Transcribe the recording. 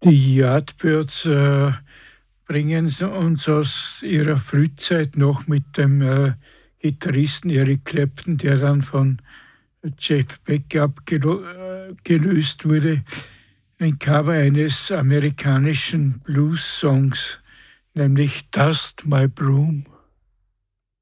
Die Yardbirds bringen uns aus ihrer Frühzeit noch mit dem Gitarristen Eric Clapton, der dann von Jeff Beck abgelöst wurde, ein Cover eines amerikanischen Blues-Songs, nämlich Dust My Broom.